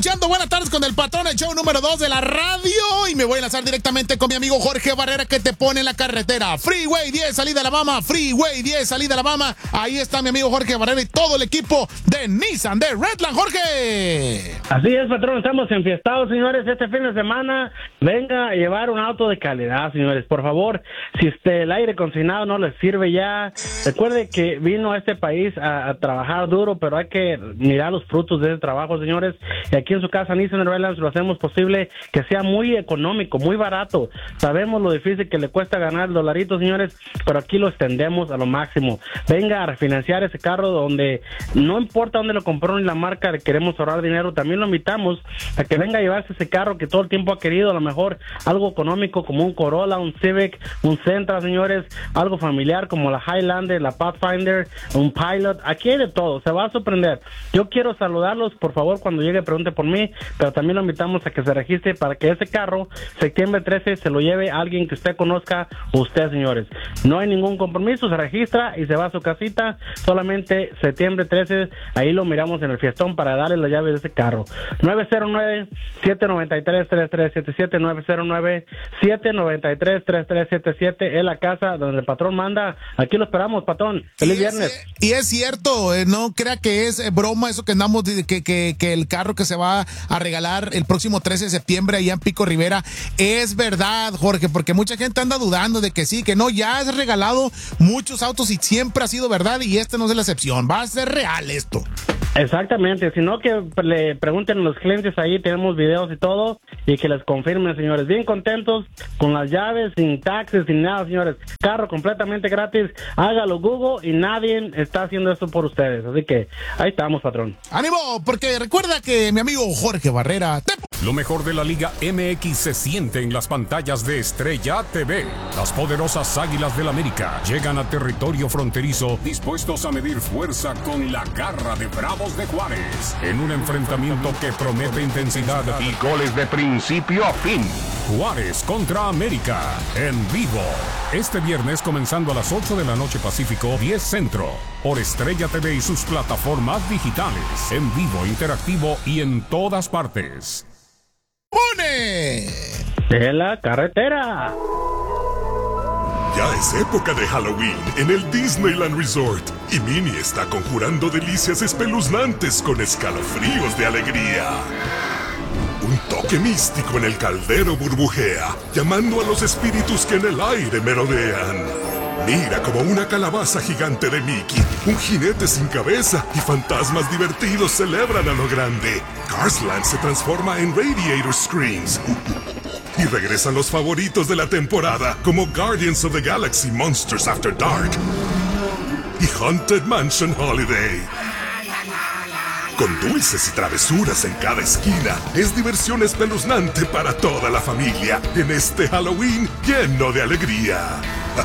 escuchando Buenas Tardes con el Patrón, el show número 2 de la radio. Y me voy a lanzar directamente con mi amigo Jorge Barrera, que te pone en la carretera. Freeway 10, salida a Alabama. Freeway 10, salida a Alabama. Ahí está mi amigo Jorge Barrera y todo el equipo de Nissan de Redland. Jorge. Así es, patrón. Estamos enfiestados, señores. Este fin de semana, venga a llevar un auto de calidad, señores. Por favor, si el aire acondicionado no les sirve ya, recuerde que vino a este país a trabajar duro, pero hay que mirar los frutos de ese trabajo, señores. Y aquí en su casa Nissan Redlands lo hacemos posible que sea muy económico, muy barato. Sabemos lo difícil que le cuesta ganar el dolarito, señores, pero aquí lo extendemos a lo máximo. Venga a refinanciar ese carro donde no importa dónde lo compró ni la marca, le queremos ahorrar dinero. También lo invitamos a que venga a llevarse ese carro que todo el tiempo ha querido, a lo mejor algo económico como un Corolla, un Civic, un Sentra, señores, algo familiar como la Highlander, la Pathfinder, un Pilot. Aquí hay de todo, se va a sorprender. Yo quiero saludarlos, por favor, cuando llegue pregunte por mí, pero también lo invitamos a que se registre para que ese carro, septiembre 13, se lo lleve a alguien que usted conozca, usted, señores. No hay ningún compromiso, se registra y se va a su casita, solamente septiembre 13, ahí lo miramos en el fiestón para darle la llave de ese carro. 909-793-3377, 909-793-3377, es la casa donde el patrón manda. Aquí lo esperamos, patrón. Feliz viernes. Y es cierto, no crea que es broma eso que andamos, que el carro que se va a regalar el próximo 13 de septiembre allá en Pico Rivera, es verdad, Jorge, porque mucha gente anda dudando de que sí, que no, ya has regalado muchos autos y siempre ha sido verdad y este no es la excepción, va a ser real esto. Exactamente, si no que le pregunten a los clientes ahí, tenemos videos y todo, y que les confirmen, señores, bien contentos, con las llaves, sin taxes, sin nada, señores, carro completamente gratis, hágalo Google y nadie está haciendo esto por ustedes, así que ahí estamos, patrón. ¡Ánimo! Porque recuerda que mi amigo Jorge Barrera... Lo mejor de la Liga MX se siente en las pantallas de Estrella TV. Las poderosas Águilas del América llegan a territorio fronterizo dispuestos a medir fuerza con la garra de Bravos de Juárez en un enfrentamiento que promete intensidad y goles de principio a fin. Juárez contra América en vivo. Este viernes comenzando a las 8 de la noche Pacífico, 10 Centro. Por Estrella TV y sus plataformas digitales. En vivo, interactivo y en todas partes. ¡Pone! De la carretera. Ya es época de Halloween en el Disneyland Resort y Minnie está conjurando delicias espeluznantes con escalofríos de alegría. Un toque místico en el caldero burbujea, llamando a los espíritus que en el aire merodean. Mira como una calabaza gigante de Mickey, un jinete sin cabeza y fantasmas divertidos celebran a lo grande. Cars Land se transforma en Radiator Screams. Y regresan los favoritos de la temporada, como Guardians of the Galaxy Monsters After Dark y Haunted Mansion Holiday. Con dulces y travesuras en cada esquina, es diversión espeluznante para toda la familia en este Halloween lleno de alegría.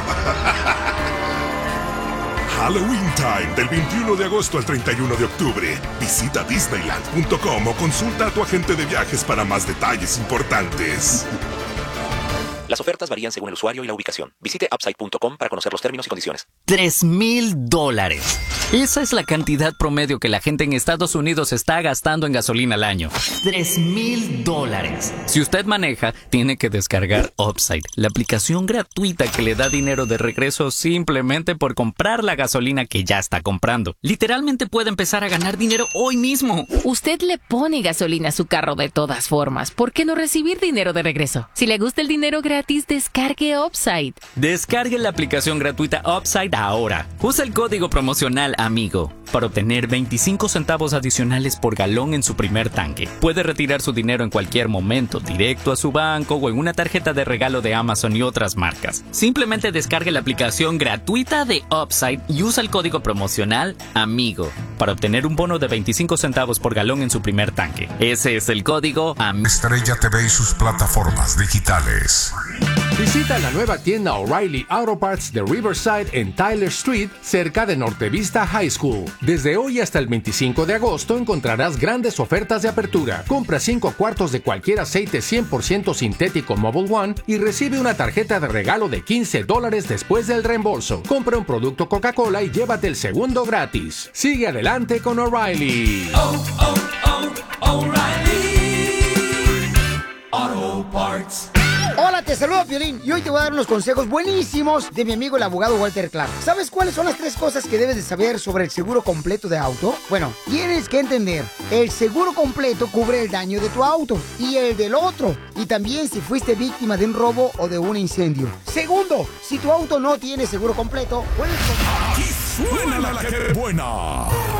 Halloween Time del 21 de agosto al 31 de octubre. Visita Disneyland.com o consulta a tu agente de viajes para más detalles importantes. Las ofertas varían según el usuario y la ubicación. Visite Upside.com para conocer los términos y condiciones. $3,000. Esa es la cantidad promedio que la gente en Estados Unidos está gastando en gasolina al año. $3,000. Si usted maneja, tiene que descargar Upside, la aplicación gratuita que le da dinero de regreso simplemente por comprar la gasolina que ya está comprando. Literalmente puede empezar a ganar dinero hoy mismo. Usted le pone gasolina a su carro de todas formas. ¿Por qué no recibir dinero de regreso? Si le gusta el dinero gratis, descargue Upside. Descargue la aplicación gratuita Upside ahora. Usa el código promocional AMIGO para obtener 25 centavos adicionales por galón en su primer tanque. Puede retirar su dinero en cualquier momento, directo a su banco o en una tarjeta de regalo de Amazon y otras marcas. Simplemente descargue la aplicación gratuita de Upside y usa el código promocional AMIGO para obtener un bono de 25 centavos por galón en su primer tanque. Ese es el código AMIGO. Estrella TV y sus plataformas digitales. Visita la nueva tienda O'Reilly Auto Parts de Riverside en Tyler Street, cerca de Nortevista High School. Desde hoy hasta el 25 de agosto encontrarás grandes ofertas de apertura. Compra 5 cuartos de cualquier aceite 100% sintético Mobil One y recibe una tarjeta de regalo de $15 después del reembolso. Compra un producto Coca-Cola y llévate el segundo gratis. Sigue adelante con O'Reilly. O'Reilly. Te saludo, Piolín, y hoy te voy a dar unos consejos buenísimos de mi amigo el abogado Walter Clark. ¿Sabes cuáles son las 3 cosas que debes de saber sobre el seguro completo de auto? Bueno, tienes que entender, el seguro completo cubre el daño de tu auto y el del otro, y también si fuiste víctima de un robo o de un incendio. Segundo, si tu auto no tiene seguro completo, puedes... ¡Aquí suena la que buena!